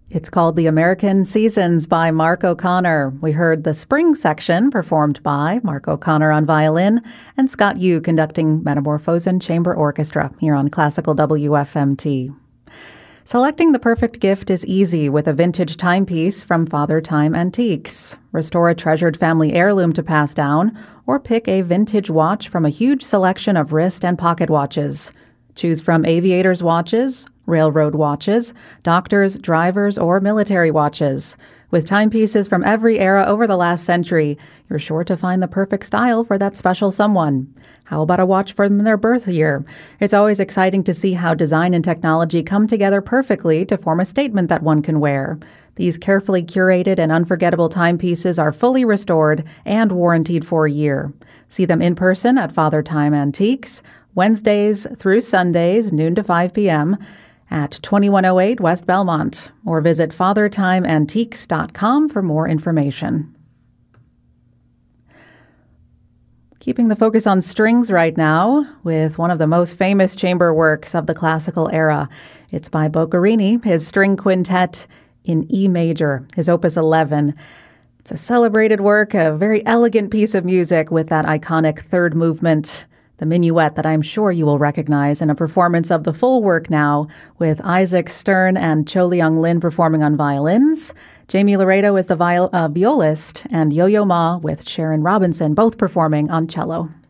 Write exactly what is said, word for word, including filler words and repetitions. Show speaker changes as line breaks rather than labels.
It's called The American Seasons by Mark O'Connor. We heard the spring section performed by Mark O'Connor on violin and Scott Yu conducting Metamorphosen Chamber Orchestra here on Classical W F M T. Selecting the perfect gift is easy with a vintage timepiece from Father Time Antiques. Restore a treasured family heirloom to pass down, or pick a vintage watch from a huge selection of wrist and pocket watches. Choose from aviators' watches, railroad watches, doctors, drivers, or military watches. With timepieces from every era over the last century, you're sure to find the perfect style for that special someone. How about a watch from their birth year? It's always exciting to see how design and technology come together perfectly to form a statement that one can wear. These carefully curated and unforgettable timepieces are fully restored and warranted for a year. See them in person at Father Time Antiques, Wednesdays through Sundays, noon to five p.m., at twenty-one oh eight West Belmont, or visit father time antiques dot com for more information. Keeping the focus on strings right now with one of the most famous chamber works of the classical era. It's by Boccherini, his string quintet in E major, his opus eleven. It's a celebrated work, a very elegant piece of music with that iconic third movement, the minuet that I'm sure you will recognize in a performance of the full work now with Isaac Stern and Cho Leung Lin performing on violins. Jamie Laredo is the viol- uh, violist, and Yo-Yo Ma with Sharon Robinson both performing on cello.